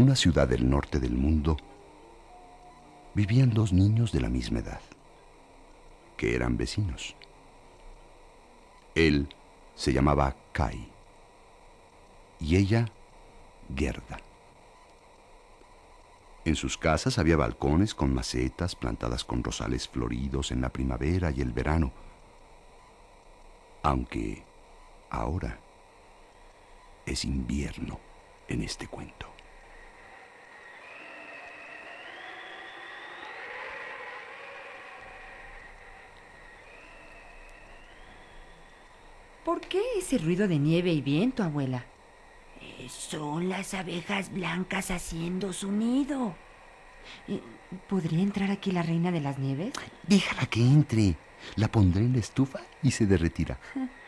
una ciudad del norte del mundo vivían dos niños de la misma edad, que eran vecinos. Él se llamaba Kai y ella Gerda. En sus casas había balcones con macetas plantadas con rosales floridos en la primavera y el verano, aunque ahora es invierno en este cuento. ¿Por qué ese ruido de nieve y viento, abuela? Son las abejas blancas haciendo su nido. ¿Podría entrar aquí la reina de las nieves? Déjala que entre. La pondré en la estufa y se derretirá.